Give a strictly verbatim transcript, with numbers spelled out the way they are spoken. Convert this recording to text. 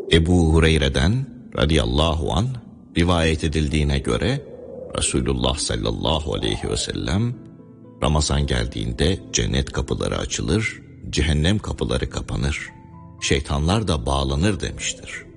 Ebu Hureyre'den radıyallahu anh rivayet edildiğine göre Resulullah sallallahu aleyhi ve sellem Ramazan geldiğinde cennet kapıları açılır, cehennem kapıları kapanır, şeytanlar da bağlanır demiştir.